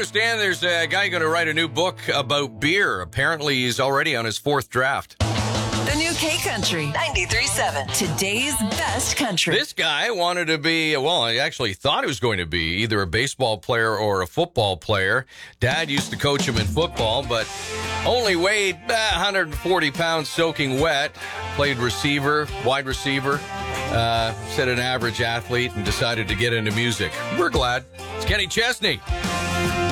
understand there's a guy going to write a new book about beer. Apparently, he's already on his fourth draft. The new K-Country 93.7. Today's best country. This guy wanted to be, well, he actually thought he was going to be either a baseball player or a football player. Dad used to coach him in football, but only weighed 140 pounds soaking wet. Played receiver, wide receiver. Said an average athlete and decided to get into music. We're glad. It's Kenny Chesney.